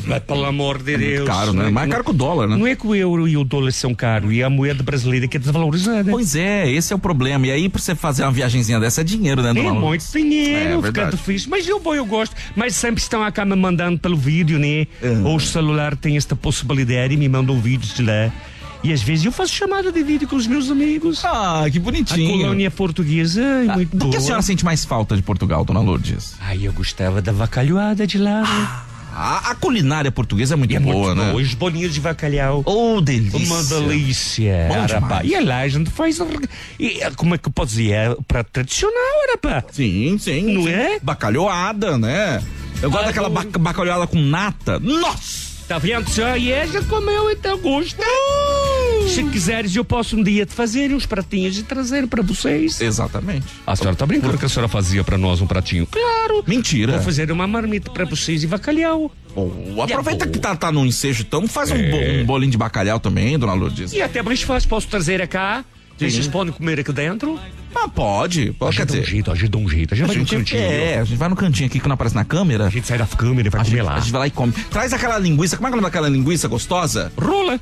Mas pelo amor de Deus. Caro, né? Mais caro que o dólar, né? Não é que o euro e o dólar são caros, e a moeda brasileira que é desvalorizada. Pois é, esse é o problema. E aí, pra você fazer uma viagenzinha dessa, é dinheiro, né, dona É Lourdes? muito dinheiro, fica verdade. difícil. Mas eu gosto. Mas sempre estão cá me mandando pelo vídeo, né? Ou o celular tem esta possibilidade e me mandam vídeos de lá. E às vezes eu faço chamada de vídeo com os meus amigos. Ah, que A bonitinho. colônia portuguesa é muito Do boa. que a senhora sente mais falta de Portugal, dona Lourdes? Ai, eu gostava da bacalhoada de lá. Né? A culinária portuguesa é muito boa, né? Os bolinhos de bacalhau. Oh, delícia. Uma delícia. Bom Arapá. demais. E lá a gente faz. Como é que eu posso dizer? É prato tradicional, Arapá. Sim. Não sim. é? Bacalhoada, né? Eu gosto daquela bacalhoada com nata. Nossa! Tá vendo só? E já comeu, então gosta. Se quiseres, eu posso um dia te fazer uns pratinhos e trazer para vocês. Exatamente. A senhora tá brincando que a senhora fazia para nós um pratinho? Claro. Mentira. Vou fazer uma marmita para vocês e bacalhau. Oh, aproveita que tá no ensejo, então faz um bolinho de bacalhau também, dona Lourdes. E até mais fácil, posso trazer cá? Vocês podem comer aqui dentro? Ah, pode. Quer dizer, A gente dá um jeito. A gente vai no cantinho. a gente vai no cantinho aqui que não aparece na câmera. A gente sai da câmera e vai comer lá. A gente vai lá e come. Traz aquela linguiça, como é que é o nome daquela linguiça gostosa? Rola.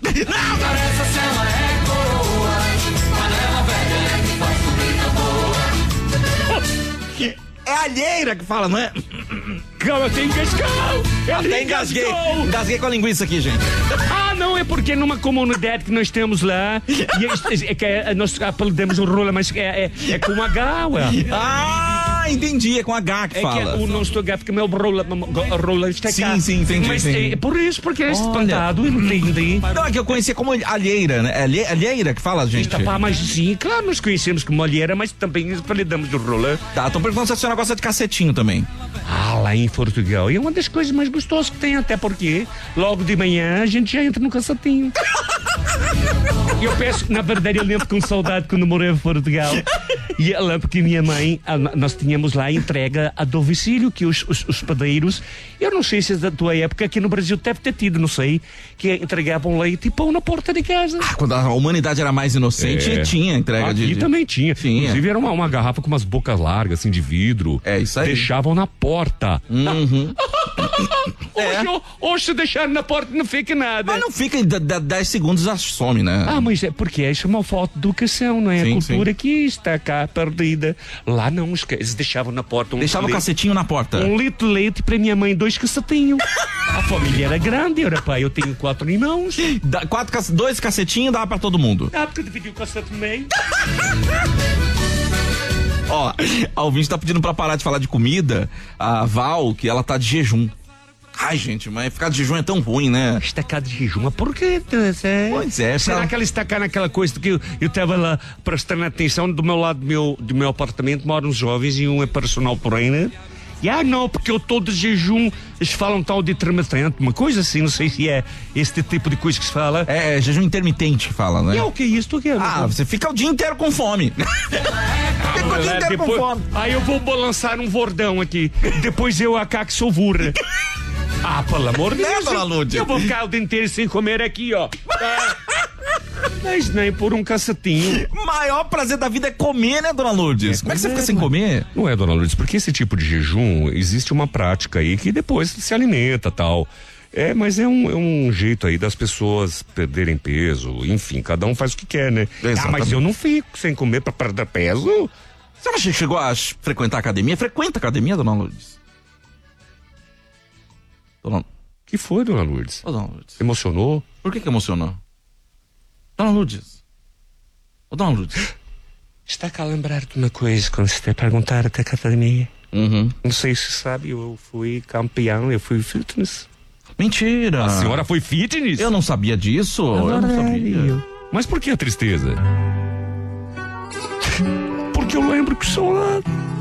É a alheira que fala, não é? Calma, tem engasgão. Até engasguei com a linguiça aqui, gente. Ah, não, é porque numa comunidade que nós temos lá, e é que nós apelidamos o rola, mas é com H, ué. Ah, entendi, é com H que É fala. que o nosso H fica meio rola está cá. Sim, entendi. Mas sim. é por isso, porque é espantado, eu não entendi. Não, é que eu conhecia como alheira, né? É alheira que fala, gente. Pá, mas sim, claro, nós conhecemos como alheira, mas também apelidamos de rola. Tá, tô perguntando se a senhora gosta de cacetinho também. Ah, lá em Portugal. E é uma das coisas mais gostosas que tem, até porque logo de manhã a gente já entra no caçatinho. E eu peço, na verdade, eu lembro com saudade quando morei em Portugal. E eu lembro que minha mãe, nós tínhamos lá entrega a domicílio, que os padeiros, eu não sei se é da tua época, aqui no Brasil deve ter tido, não sei, que entregavam leite e pão na porta de casa. Ah, quando a humanidade era mais inocente, tinha entrega Aqui de... também tinha. Tinha. Inclusive era uma garrafa com umas bocas largas, assim, de vidro. É isso aí. Deixavam na porta. Uhum. Hoje se deixar na porta não fica nada. Mas não fica em 10 segundos já some, né? Ah, mas é porque isso é uma falta de educação, não é? Sim, a cultura que está cá perdida. Lá não, eles deixavam na porta Deixava o cacetinho na porta. 1 litro de leite para minha mãe, 2 cacetinhos. A família era grande, era pai, eu tenho 4 irmãos. 2 cacetinhos dava pra todo mundo. Ah, porque eu dividi o cacete no meio. Ó, a ouvinte tá pedindo pra parar de falar de comida, a Val, que ela tá de jejum. Ai, gente, mas ficar de jejum é tão ruim, né? Está cá de jejum, mas por quê? Pois é, Será que ela está cá naquela coisa que eu estava lá prestando atenção do meu lado do meu apartamento, moram uns jovens e um é personal trainer. E não, porque eu estou de jejum, eles falam tal de intermitente, uma coisa assim, não sei se é este tipo de coisa que se fala. É jejum intermitente que fala, né? E o que é isso? Você fica o dia inteiro com fome. Fica o dia inteiro com fome. Aí eu vou balançar um bordão aqui, depois eu acá que sou burra. Ah, pelo amor de Deus, dona Lourdes? eu vou ficar o dia inteiro sem comer aqui, ó. Mas nem por um cacetinho. O maior prazer da vida é comer, né, dona Lourdes? Como é que você fica sem comer? Não é, dona Lourdes, porque esse tipo de jejum, existe uma prática aí que depois se alimenta, tal. Mas é um jeito aí das pessoas perderem peso, enfim, cada um faz o que quer, né? Exatamente. Mas eu não fico sem comer pra perder peso. Você chegou a frequentar a academia? Frequenta a academia, dona Lourdes? Que foi, dona Lourdes? Ô, dona Lourdes. Emocionou? Por que emocionou? Dona Lourdes. Ô, dona Lourdes. Está cá a lembrar de uma coisa quando você te perguntar até a academia. Uhum. Não sei se sabe, eu fui campeão, eu fui fitness. Mentira. A senhora foi fitness? Eu não sabia disso. Eu não sabia. Mas por que a tristeza? Porque eu lembro que sou lá.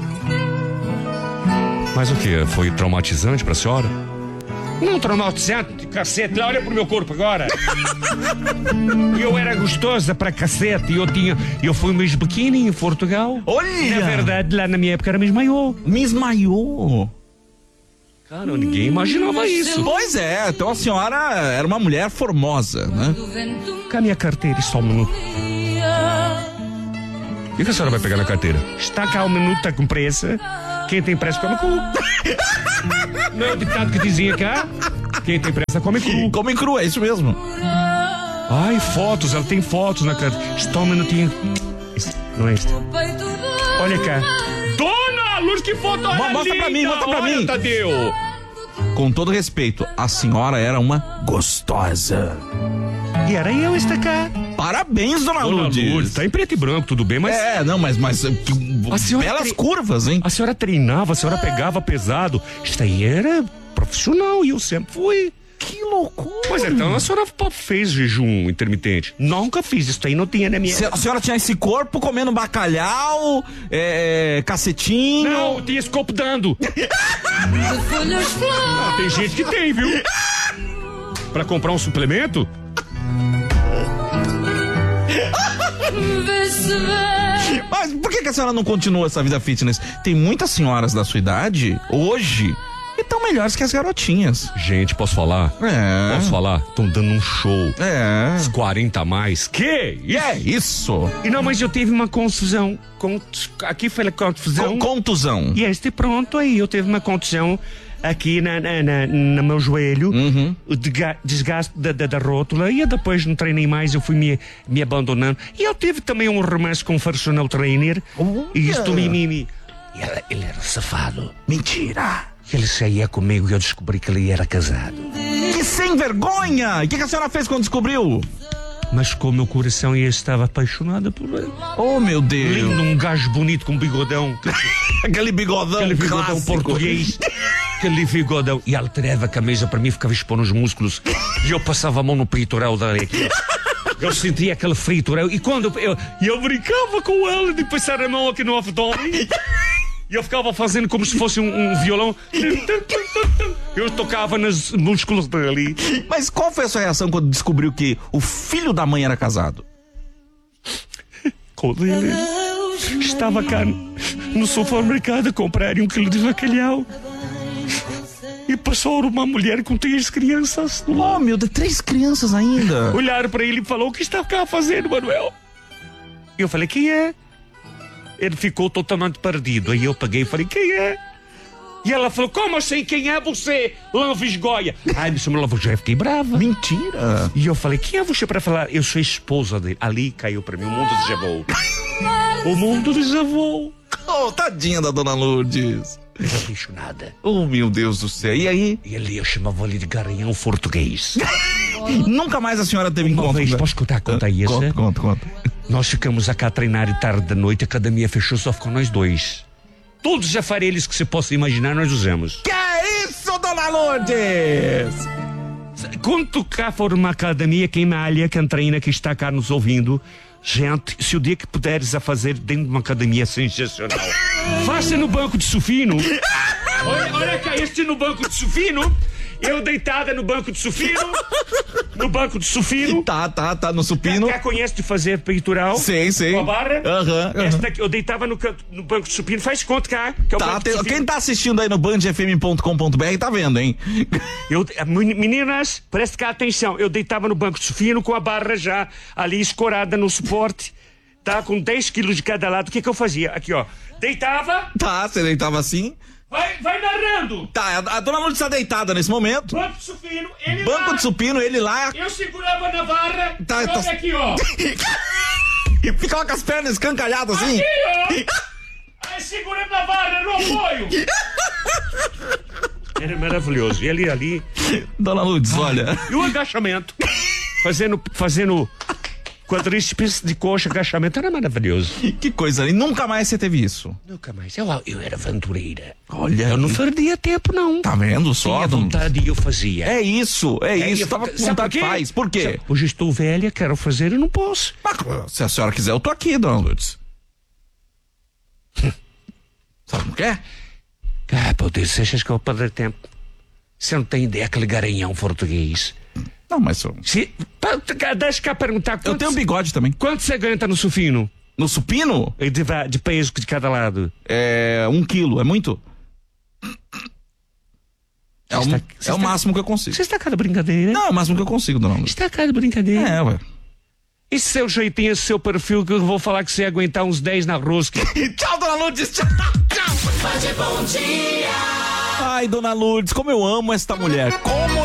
Mas o que? Foi traumatizante pra senhora? Não traumatizante, cacete. Olha pro meu corpo agora. Eu era gostosa pra cacete. Eu fui Miss Biquíni em Portugal. Olha! Na verdade, lá na minha época era Miss Maiô. Miss Maiô. Cara, ninguém imaginava isso. Pois é, então a senhora era uma mulher formosa, né? Cadê a minha carteira? Só um minuto. O que a senhora vai pegar na carteira? Está cá o menu, tá com pressa. Quem tem pressa come cru. Não é o ditado que dizia cá? Quem tem pressa come cru. Come cru, é isso mesmo. Ai, fotos, ela tem fotos na carteira. Está um minutinho. Não é este. Olha cá. Dona Lourdes, que foto é Mostra pra mim, mostra pra Olha, mim. Tadeu. Com todo respeito, a senhora era uma gostosa. E era eu esta cá. Parabéns, dona Lourdes. Tá em preto e branco, tudo bem, mas... mas A senhora belas curvas, hein? A senhora treinava, a senhora pegava pesado. Isto aí era profissional e eu sempre fui. Que loucura. Pois é, então a senhora fez jejum intermitente. Nunca fiz, isso aí não tinha na minha... A senhora tinha esse corpo comendo bacalhau, cacetinho... Não, tinha esse corpo dando. Tem gente que tem, viu? Pra comprar um suplemento... Mas por que a senhora não continua essa vida fitness? Tem muitas senhoras da sua idade, hoje, que estão melhores que as garotinhas. Gente, posso falar? Posso falar? Estão dando um show. Os 40 a mais. Que? Isso? E não, mas eu tive uma confusão. Aqui foi a confusão. Contusão. E este pronto aí, eu tive uma contusão aqui no meu joelho, o desgaste da rótula, e eu depois não treinei mais, eu fui me abandonando. E eu tive também um romance com um personal trainer, e isto ele era safado. Mentira. Ele saía comigo e eu descobri que ele era casado. Que sem vergonha! E o que a senhora fez quando descobriu? Mas com o meu coração eu estava apaixonada por ele. Oh, meu Deus. Lindo, um gajo bonito com bigodão. Aquele bigodão clássico. Português. Aquele bigodão. E ele tirava a camisa para mim, ficava expondo os músculos. E eu passava a mão no peitoral dele. Eu sentia aquele fritoral. E quando eu brincava com ele de passar a mão aqui no abdômen. E eu ficava fazendo como se fosse um violão. Eu tocava nos músculos dele. Mas qual foi a sua reação quando descobriu que o filho da mãe era casado? Quando ele estava cá no supermercado a comprar 1 quilo de bacalhau. E passou uma mulher com 3 crianças. Oh, meu Deus, 3 crianças ainda. Olharam para ele e falou: o que está cá fazendo, Manuel? Eu falei: quem é? Ele ficou totalmente perdido. Aí eu peguei e falei: quem é? E ela falou: como assim? Quem é você? Lanvisgoia. Ai, me chamou Lanvisgoia. Fiquei brava. Mentira. E eu falei: quem é você para falar? Eu sou a esposa dele. Ali caiu para mim. O mundo desabou. O mundo desabou. Oh, tadinha da dona Lourdes. Eu não bicho nada. Oh, meu Deus do céu. E aí? E ali eu chamava ele de garanhão português. Nunca mais a senhora teve encontro. Vez, posso contar isso? Conta. Nós ficamos cá a treinar de tarde da noite, a academia fechou, só ficou nós dois. Todos os aparelhos que você possa imaginar, nós usamos. Que é isso, dona Lourdes? Quando tu cá for uma academia, quem malha, quem treina, que está cá nos ouvindo, gente, se o dia que puderes a fazer dentro de uma academia sensacional, faça no banco de sufino. Olha cá, este no banco de sufino. Eu deitada no banco de sufino. No banco de sufino. Tá, no supino. Já conhece de fazer peitoral? Sei. Com a barra? Aham. Eu deitava no banco de supino. Faz conta cá. Que é o banco de supino. Quem tá assistindo aí no bandfm.com.br tá vendo, hein? Meninas, preste cá atenção. Eu deitava no banco de supino com a barra já ali escorada no suporte. Tá? Com 10 quilos de cada lado. O que eu fazia? Aqui, ó. Deitava. Tá, você deitava assim. Vai narrando. Tá, a dona Lourdes está deitada nesse momento. Banco de supino, ele Banco lá. de supino, ele lá. Eu segurava na barra. Tá. Olha aqui, ó. E ficava com as pernas escancalhadas assim. Aqui, ó. Aí segurando na barra no apoio. Era maravilhoso. E ele ali. Dona Lourdes, olha. E o agachamento. Fazendo quadríceps de coxa, agachamento. Era maravilhoso. Que coisa, e nunca mais você teve isso? Nunca mais. Eu era aventureira. Olha. Eu não perdia tempo, não. Tá vendo só? Tinha vontade e eu fazia. É isso. Tava com vontade, faz. Por quê? Hoje estou velha, quero fazer e não posso. Mas, se a senhora quiser, eu tô aqui, dona Lourdes. Sabe, não quer? Ah, meu Deus, você acha que eu vou perder tempo? Você não tem ideia, aquele garanhão português. Não, mas... Deixa cá perguntar. Eu tenho um bigode também. Quanto você aguenta no supino? No supino? De peso de cada lado. 1 quilo, é muito? É o máximo que eu consigo. Você está cá de brincadeira? Não, é o máximo que eu consigo, dona Lourdes. Está cá de brincadeira? É, ué. Esse seu jeitinho, esse seu perfil, que eu vou falar que você ia aguentar uns 10 na rosca. Tchau, dona Lourdes. Tchau. Bom dia. Ai, dona Lourdes, como eu amo esta mulher. Como